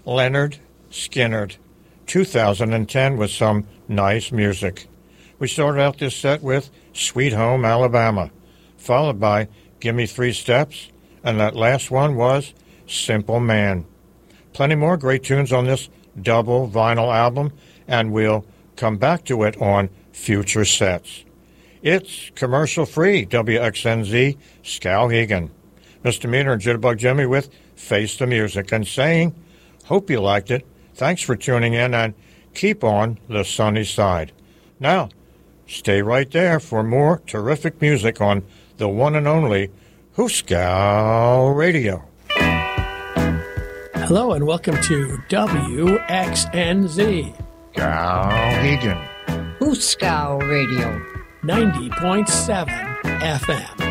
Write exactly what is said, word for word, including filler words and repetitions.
Leonard Skinnard, two thousand ten, with some nice music. We started out this set with Sweet Home Alabama, followed by Gimme Three Steps, and that last one was Simple Man. Plenty more great tunes on this double vinyl album, and we'll come back to it on future sets. It's commercial-free W X N Z Skowhegan. Mister Meaner and Jitterbug Jimmy with Face the Music, and saying, hope you liked it. Thanks for tuning in, and keep on the sunny side. Now, stay right there for more terrific music on the one and only Hooskow Radio. Hello and welcome to W X N Z Skowhegan. Hooskow Radio. ninety point seven F M.